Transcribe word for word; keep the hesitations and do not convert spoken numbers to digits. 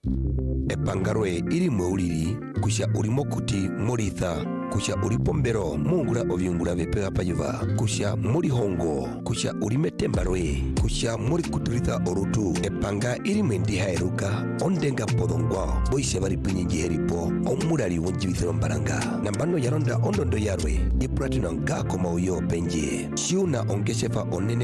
epangarwe iri mweulili kusha ulimo kuti muritha kusha ulipombero mungula ovyungula vepega payuva kusha muri hongo kusha ulimetembarwe kusha muri kuturitha orutu epanga iri mwendiha eruka ondenga podongwa boise bari pinyinji heripo omurali wonjibithiro mbaranga nambano yaronda ondondo yarwe ipratina ngako mauyo penje shiuna ongeshefa onene